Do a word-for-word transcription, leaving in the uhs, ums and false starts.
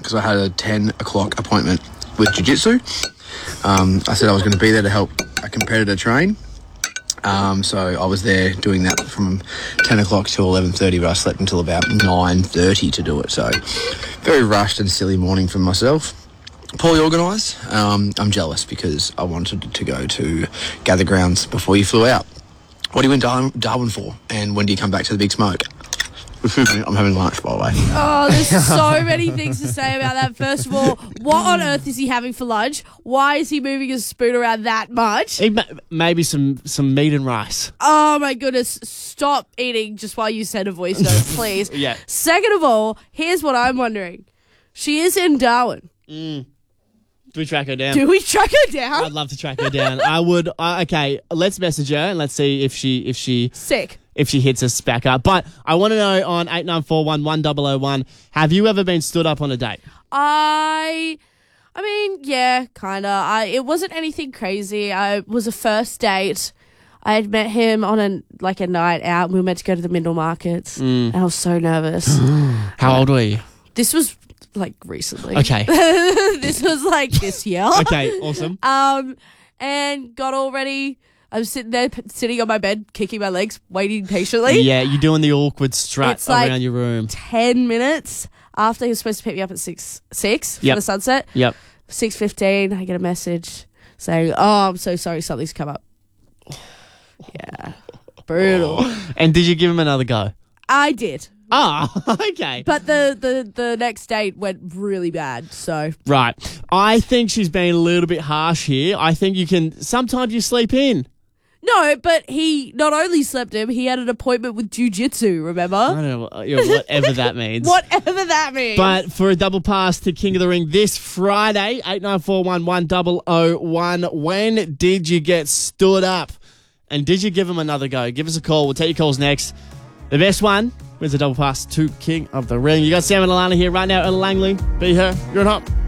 because I had a ten o'clock appointment with jiu-jitsu. Um, I said I was going to be there to help a competitor train. Um, so I was there doing that from ten o'clock till eleven thirty, but I slept until about nine thirty to do it. So very rushed and silly morning for myself. Poorly organised. Um, I'm jealous because I wanted to go to Gather Grounds before you flew out. What do you went to Darwin for? And when do you come back to the Big Smoke? Excuse me, I'm having lunch, by the way. Oh, there's so many things to say about that. First of all, what on earth is he having for lunch? Why is he moving his spoon around that much? He ma- maybe some, some meat and rice. Oh, my goodness. Stop eating just while you send a voice note, please. Yeah. Second of all, here's what I'm wondering. She is in Darwin. Mm. Do we track her down? Do we track her down? I'd love to track her down. I would. Uh, okay, let's message her and let's see if she if she Sick. if she hits us back up. But I want to know on eight nine four one one zero zero one, have you ever been stood up on a date? I, I mean, yeah, kind of. I It wasn't anything crazy. I it was a first date. I had met him on a like a night out. We were meant to go to the Mindle Markets. Mm. And I was so nervous. How old were you? This was like recently. Okay. This was like this year. Okay, awesome. Um, and got all ready. I was sitting there, p- sitting on my bed, kicking my legs, waiting patiently. Yeah, you're doing the awkward strut It's like around your room. Ten minutes after he was supposed to pick me up at six, six for Yep. the sunset. Yep. Six fifteen, I get a message saying, "Oh, I'm so sorry, something's come up." Yeah, brutal. And did you give him another go? I did, Ah, okay. but the, the the next date went really bad. So Right. I think she's being a little bit harsh here. I think you can, sometimes you sleep in. no, but he not only slept him, he had an appointment with jiu-jitsu. Remember? I don't know, what- you know, whatever that means. Whatever that means. But for a double pass to King of the Ring this Friday, eight nine four one one zero zero one, when did you get stood up? And did you give him another go? Give us a call. We'll take your calls next. The best one wins a double pass to King of the Ring. You got Sam and Alana here right now at Langley. Be her. You're on Hop.